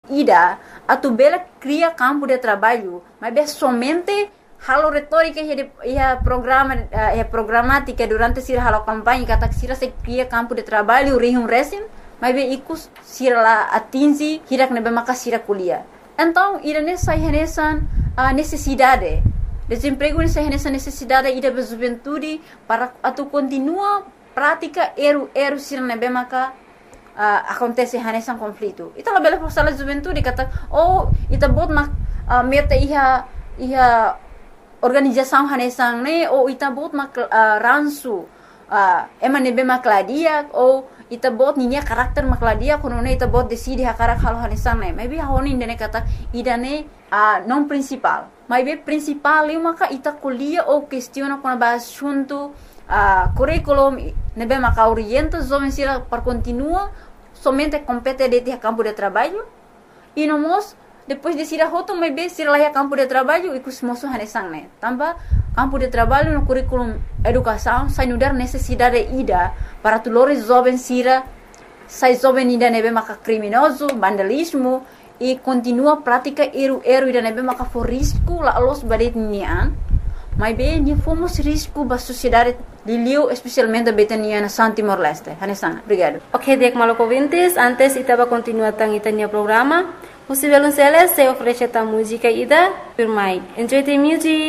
ida, a tu bela cria campo de trabalho, mas é somente halo retórica e a programática durante sira halo campanha kata sira se cria campo de trabalho rihum resim, mas be ikus sira lá atingi hirak nebe maka sira kuliah. Então ida nessa a necessidade desemprego nessa necessidade ida be juventude para atu continua prática eru sira nebe maka acontece nesse conflito. Ita la bela força juventude kata ita bot mak meta iha organização hanesang ne ou ita bot mak ransu nebe makladia ou ita bot ninya karakter makladia kono ne ita bot decide hakarak halo hanesang ne maybe honi ne kata ida ne non principal maybe principal maka ita kuliah ou questiona kono ba assunto curriculum nebe maka orienta jovem sira para continua somente compete de campo de trabalho e nomos depois de sira hoto maybe sira lá campo de trabalho e kusmoso hanesang ne tamba campo de trabalho no curriculum educação sai nudar necessidade ida para tulores jovem sira sai jovem ida nebe maka criminoso vandalismo e continua prática eru ida nebe maka for risco la los badet nian mas bem ni fomos risco ba sociedade de Liu, especialmente Betania na San Timor-Leste. Hanesana, obrigado. Ok, Diek Maloko Vintes, antes itaba continuar tang itania programa. Os violoncelos se oferece a música ida, firmai. Enjoy the music.